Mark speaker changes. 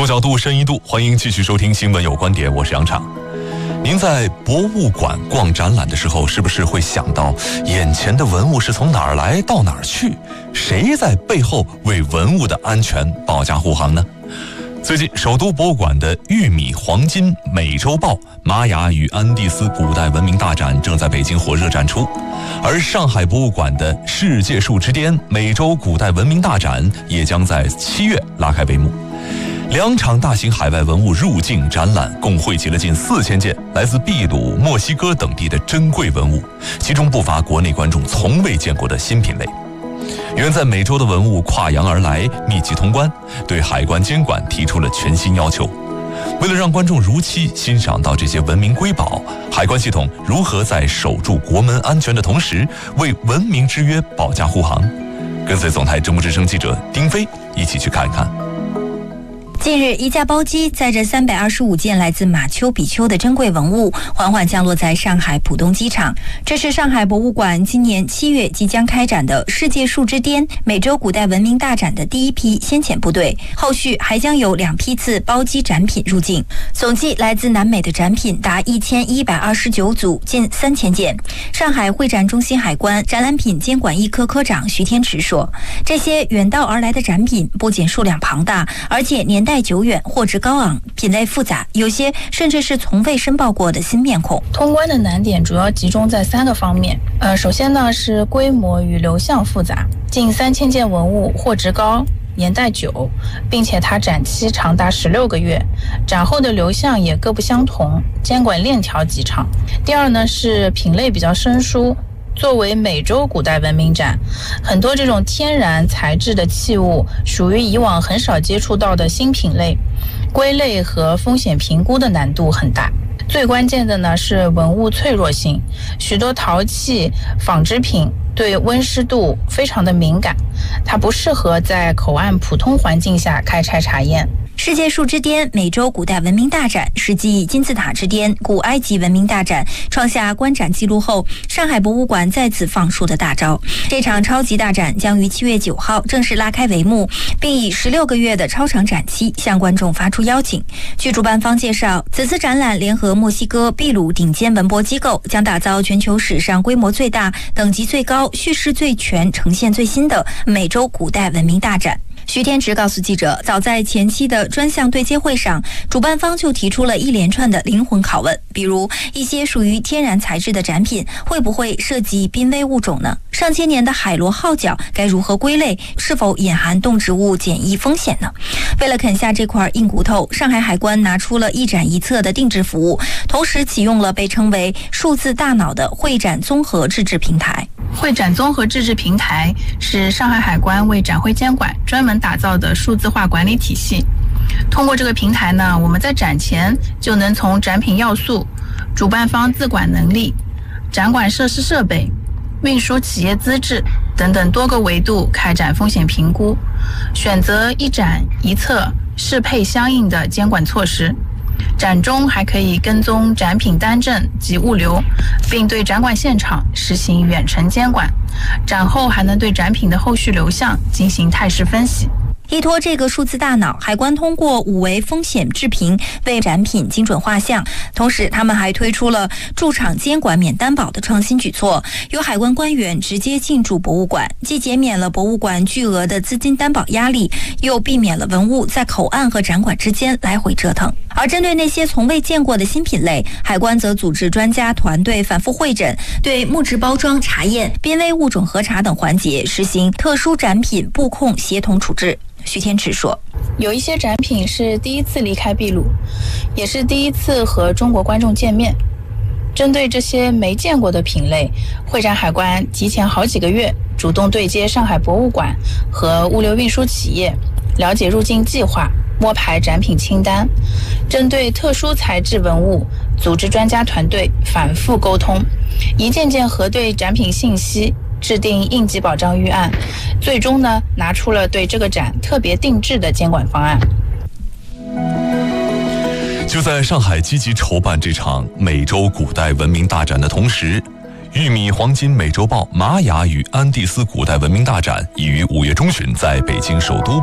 Speaker 1: 多角度深一度，欢迎继续收听新闻有观点，我是杨畅。您在博物馆逛展览的时候，是不是会想到眼前的文物是从哪儿来到哪儿去？谁在背后为文物的安全保驾护航呢？最近，首都博物馆的玉米黄金美洲豹玛雅与安第斯古代文明大展正在北京火热展出，而上海博物馆的世界树之巅美洲古代文明大展也将在7月拉开帷幕。两场大型海外文物入境展览共汇集了近4000件来自秘鲁、墨西哥等地的珍贵文物，其中不乏国内观众从未见过的新品类。远在美洲的文物跨洋而来，密集通关，对海关监管提出了全新要求。为了让观众如期欣赏到这些文明瑰宝，海关系统如何在守住国门安全的同时，为文明之约保驾护航？跟随总台中国之声记者丁飞一起去看看。
Speaker 2: 近日，一架包机载着325件来自马丘比丘的珍贵文物缓缓降落在上海浦东机场。这是上海博物馆今年7月即将开展的世界树之巅美洲古代文明大展的第一批先遣部队，后续还将有2批次包机展品入境。总计来自南美的展品达1129组，近3000件。上海会展中心海关展览品监管一科科长徐天池说，这些远道而来的展品不仅数量庞大，而且年代久远，货值高昂，品类复杂，有些甚至是从未申报过的新面孔。
Speaker 3: 通关的难点主要集中在3个方面。首先呢是规模与流向复杂，近3000件文物，货值高，年代久，并且它展期长达16个月，展后的流向也各不相同，监管链条极长。第二呢是品类比较生疏。作为美洲古代文明展，很多这种天然材质的器物属于以往很少接触到的新品类，归类和风险评估的难度很大。最关键的呢是文物脆弱性，许多陶器、纺织品对温湿度非常的敏感，它不适合在口岸普通环境下开拆查验。
Speaker 2: 世界树之巅美洲古代文明大展是继金字塔之巅古埃及文明大展创下观展记录后，上海博物馆再次放出的大招。这场超级大展将于7月9号正式拉开帷幕，并以16个月的超长展期向观众发出邀请。据主办方介绍，此次展览联合墨西哥、秘鲁顶尖文博机构，将打造全球史上规模最大、等级最高、叙事最全、呈现最新的美洲古代文明大展。徐天池告诉记者，早在前期的专项对接会上，主办方就提出了一连串的灵魂拷问，比如一些属于天然材质的展品会不会涉及濒危物种呢？上千年的海螺号角该如何归类？是否隐含动植物检疫风险呢？为了啃下这块硬骨头，上海海关拿出了一展一策的定制服务，同时启用了被称为数字大脑的会展综合自治平台。
Speaker 3: 会展综合自治平台是上海海关为展会监管专门打造的数字化管理体系。通过这个平台呢，我们在展前就能从展品要素、主办方自管能力、展馆设施设备、运输企业资质等等多个维度开展风险评估，选择一展一策适配相应的监管措施。展中还可以跟踪展品单证及物流，并对展馆现场实行远程监管。展后还能对展品的后续流向进行态势分析。
Speaker 2: 依托这个数字大脑，海关通过5维风险制评为展品精准画像，同时他们还推出了驻场监管免担保的创新举措，由海关官员直接进驻博物馆，既减免了博物馆巨额的资金担保压力，又避免了文物在口岸和展馆之间来回折腾。而针对那些从未见过的新品类，海关则组织专家团队反复会诊，对木质包装查验、濒危物种核查等环节实行特殊展品布控协同处置。徐天池说，
Speaker 3: 有一些展品是第一次离开秘鲁，也是第一次和中国观众见面。针对这些没见过的品类，会展海关提前好几个月主动对接上海博物馆和物流运输企业，了解入境计划，摸排展品清单。针对特殊材质文物，组织专家团队反复沟通，一件件核对展品信息，制定应急保障预案，最终呢拿出了对这个展特别定制的监管方案。
Speaker 1: 就在上海积极筹办这场美洲古代文明大展的同时，玉米黄金美洲豹玛雅与安第斯古代文明大展已于5月中旬在北京首都